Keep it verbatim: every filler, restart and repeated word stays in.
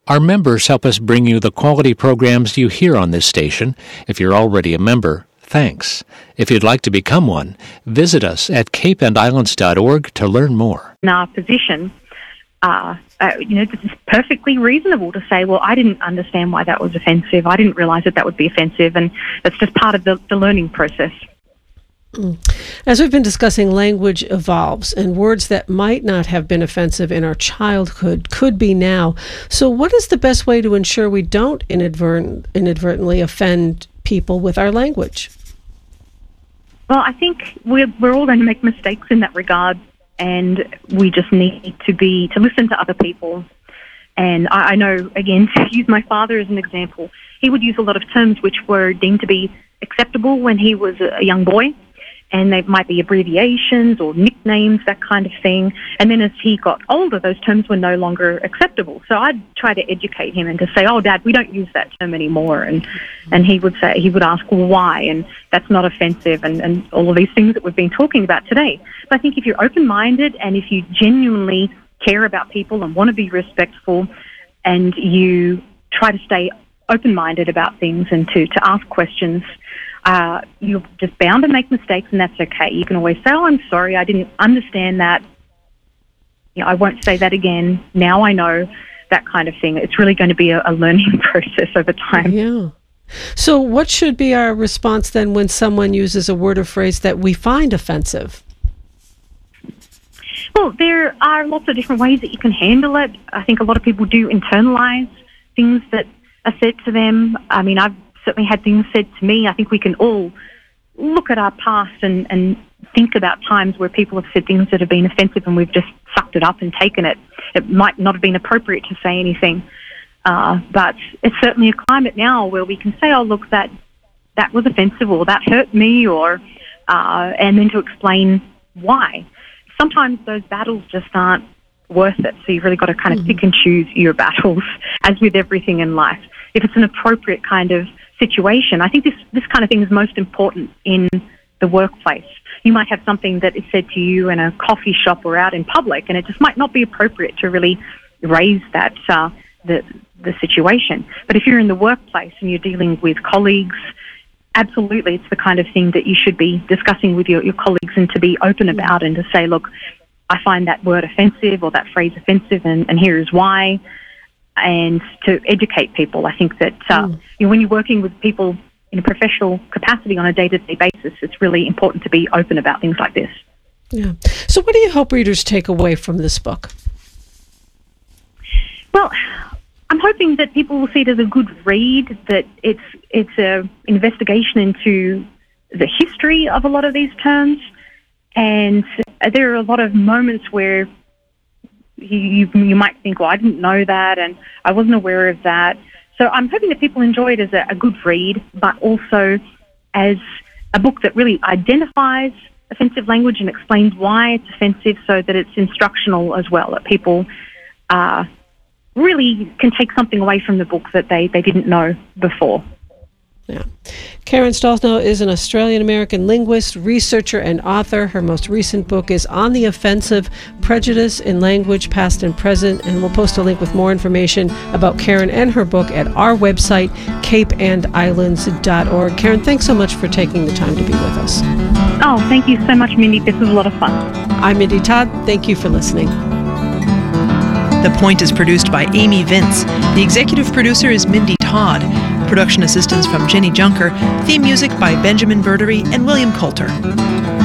Our members help us bring you the quality programs you hear on this station. If you're already a member, thanks. If you'd like to become one, visit us at cape and islands dot org to learn more. In our position, uh, uh, you know, it's perfectly reasonable to say, well, I didn't understand why that was offensive. I didn't realize that that would be offensive, and it's just part of the, the learning process. As we've been discussing, language evolves, and words that might not have been offensive in our childhood could be now. So what is the best way to ensure we don't inadvert- inadvertently offend people with our language? Well, I think we're, we're all going to make mistakes in that regard, and we just need to be to listen to other people. And I, I know, again, to use my father as an example, he would use a lot of terms which were deemed to be acceptable when he was a young boy. And they might be abbreviations or nicknames, that kind of thing. And then as he got older, those terms were no longer acceptable. So I'd try to educate him and to say, oh, Dad, we don't use that term anymore. And and he would say, he would ask why, and that's not offensive, and, and all of these things that we've been talking about today. But I think if you're open-minded and if you genuinely care about people and want to be respectful, and you try to stay open-minded about things and to, to ask questions, Uh, you're just bound to make mistakes, and that's okay. You can always say, oh, I'm sorry, I didn't understand that. You know, I won't say that again. Now I know, that kind of thing. It's really going to be a, a learning process over time. Yeah. So what should be our response then when someone uses a word or phrase that we find offensive? Well, there are lots of different ways that you can handle it. I think a lot of people do internalize things that are said to them. I mean, I've certainly had things said to me. I think we can all look at our past and, and think about times where people have said things that have been offensive and we've just sucked it up and taken it. It might not have been appropriate to say anything, uh, but it's certainly a climate now where we can say, oh, look, that that was offensive, or that hurt me, or uh, and then to explain why. Sometimes those battles just aren't worth it, so you've really got to kind of mm-hmm. pick and choose your battles, as with everything in life. If it's an appropriate kind of situation, I think this, this kind of thing is most important in the workplace. You might have something that is said to you in a coffee shop or out in public, and it just might not be appropriate to really raise that uh, the the situation. But if you're in the workplace and you're dealing with colleagues, absolutely, it's the kind of thing that you should be discussing with your, your colleagues, and to be open about, and to say, look, I find that word offensive or that phrase offensive, and, and here is why. And to educate people. I think that uh, mm. you know, when you're working with people in a professional capacity on a day-to-day basis, it's really important to be open about things like this. Yeah. So what do you hope readers take away from this book? Well, I'm hoping that people will see it as a good read, that it's it's a investigation into the history of a lot of these terms, and there are a lot of moments where You, you you might think, well, I didn't know that, and I wasn't aware of that. So I'm hoping that people enjoy it as a, a good read, but also as a book that really identifies offensive language and explains why it's offensive, so that it's instructional as well, that people uh, really can take something away from the book that they, they didn't know before. Yeah. Karen Stollznow is an Australian-American linguist, researcher, and author. Her most recent book is On the Offensive: Prejudice in Language, Past and Present, and we'll post a link with more information about Karen and her book at our website, cape and islands dot org. Karen, thanks so much for taking the time to be with us. Oh, thank you so much, Mindy. This was a lot of fun. I'm Mindy Todd. Thank you for listening. The Point is produced by Amy Vince. The executive producer is Mindy Todd. Production assistance from Jenny Junker. Theme music by Benjamin Verdery and William Coulter.